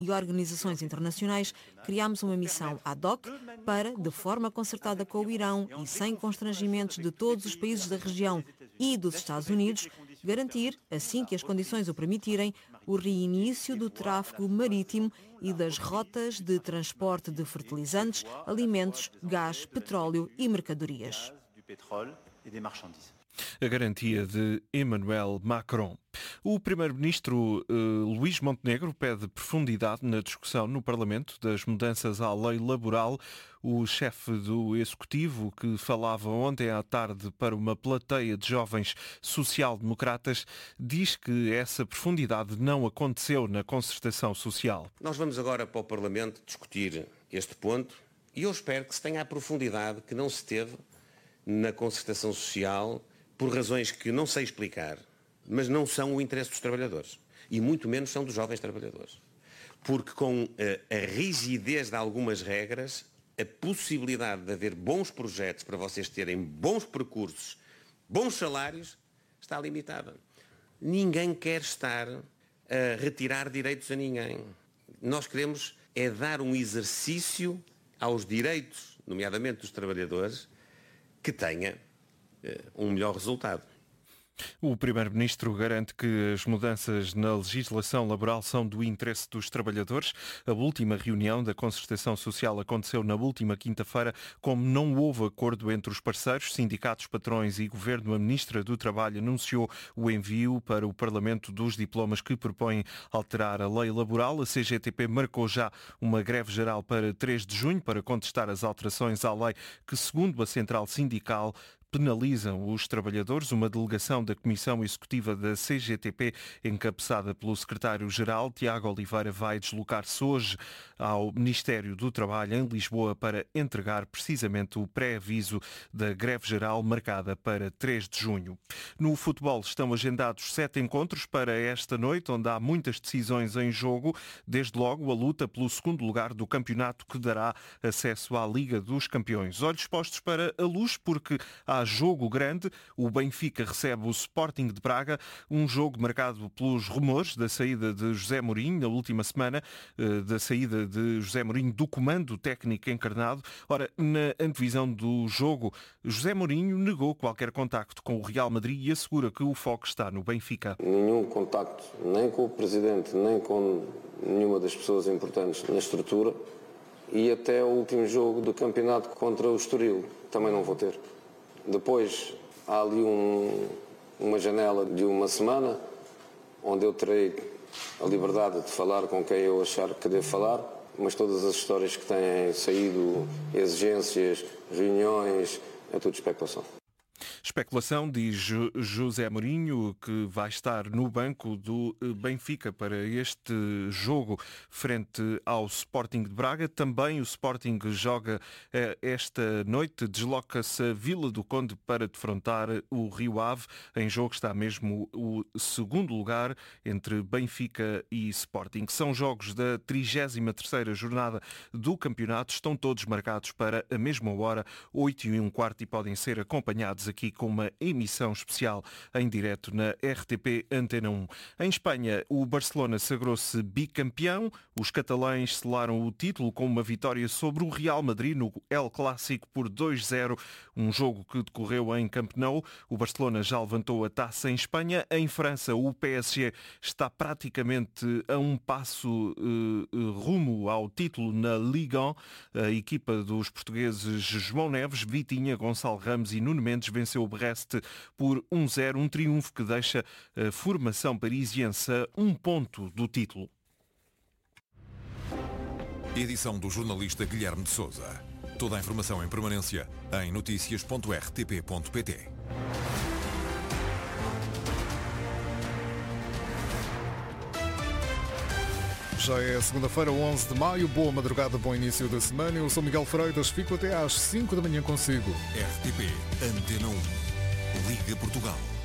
e organizações internacionais, criámos uma missão ad hoc para, de forma concertada com o Irão e sem constrangimentos de todos os países da região e dos Estados Unidos, garantir, assim que as condições o permitirem, o reinício do tráfego marítimo e das rotas de transporte de fertilizantes, alimentos, gás, petróleo e mercadorias. A garantia de Emmanuel Macron. O primeiro-ministro Luís Montenegro pede profundidade na discussão no Parlamento das mudanças à lei laboral. O chefe do Executivo, que falava ontem à tarde para uma plateia de jovens social-democratas, diz que essa profundidade não aconteceu na concertação social. Nós vamos agora para o Parlamento discutir este ponto e eu espero que se tenha a profundidade que não se teve na concertação social por razões que não sei explicar, mas não são o interesse dos trabalhadores e muito menos são dos jovens trabalhadores. Porque com a rigidez de algumas regras, a possibilidade de haver bons projetos para vocês terem bons percursos, bons salários, está limitada. Ninguém quer estar a retirar direitos a ninguém. Nós queremos é dar um exercício aos direitos, nomeadamente dos trabalhadores, que tenha um melhor resultado. O primeiro-ministro garante que as mudanças na legislação laboral são do interesse dos trabalhadores. A última reunião da concertação social aconteceu na última quinta-feira. Como não houve acordo entre os parceiros, sindicatos, patrões e governo, a ministra do Trabalho anunciou o envio para o Parlamento dos diplomas que propõem alterar a lei laboral. A CGTP marcou já uma greve geral para 3 de junho para contestar as alterações à lei que, segundo a Central Sindical, penalizam os trabalhadores. Uma delegação da Comissão Executiva da CGTP, encabeçada pelo secretário-geral, Tiago Oliveira, vai deslocar-se hoje ao Ministério do Trabalho, em Lisboa, para entregar precisamente o pré-aviso da greve geral marcada para 3 de junho. No futebol estão agendados 7 encontros para esta noite, onde há muitas decisões em jogo. Desde logo a luta pelo segundo lugar do campeonato, que dará acesso à Liga dos Campeões. Olhos postos para a Luz, porque há jogo grande. O Benfica recebe o Sporting de Braga, um jogo marcado pelos rumores da saída de José Mourinho na última semana, da saída de José Mourinho do comando técnico encarnado. Ora, na antevisão do jogo, José Mourinho negou qualquer contacto com o Real Madrid e assegura que o foco está no Benfica. Nenhum contacto, nem com o presidente, nem com nenhuma das pessoas importantes na estrutura, e até o último jogo do campeonato contra o Estoril também não vou ter. Depois há ali uma janela de uma semana onde eu terei a liberdade de falar com quem eu achar que devo falar, mas todas as histórias que têm saído, exigências, reuniões, é tudo especulação. Especulação, diz José Mourinho, que vai estar no banco do Benfica para este jogo frente ao Sporting de Braga. Também o Sporting joga esta noite, desloca-se a Vila do Conde para defrontar o Rio Ave. Em jogo está mesmo o segundo lugar entre Benfica e Sporting. São jogos da 33ª jornada do campeonato. Estão todos marcados para a mesma hora, 8h15, e podem ser acompanhados aqui com uma emissão especial em direto na RTP Antena 1. Em Espanha, o Barcelona sagrou-se bicampeão. Os catalães selaram o título com uma vitória sobre o Real Madrid no El Clásico por 2-0, um jogo que decorreu em Camp Nou. O Barcelona já levantou a taça em Espanha. Em França, o PSG está praticamente a um passo rumo ao título na Ligue 1. A equipa dos portugueses João Neves, Vitinha, Gonçalo Ramos e Nuno Mendes venceu o Brest por 1-0, um triunfo que deixa a formação parisiense a um ponto do título. Edição do jornalista Guilherme de Sousa. Toda a informação em permanência em noticias.rtp.pt. Já é segunda-feira, 11 de maio. Boa madrugada, bom início da semana. Eu sou Miguel Freitas, fico até às 5 da manhã consigo. RTP Antena 1. Liga Portugal.